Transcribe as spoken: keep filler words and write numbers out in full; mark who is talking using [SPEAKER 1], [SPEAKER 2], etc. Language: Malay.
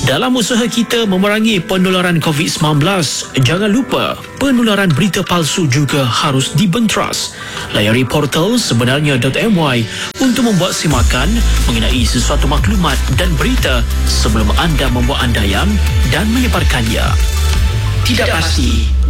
[SPEAKER 1] Dalam usaha kita memerangi penularan covid sembilan belas, jangan lupa penularan berita palsu juga harus dibenteras. Layari portal sebenarnya.my untuk membuat simakan mengenai sesuatu maklumat dan berita sebelum anda membuat andaian dan menyebarkannya. Tidak pasti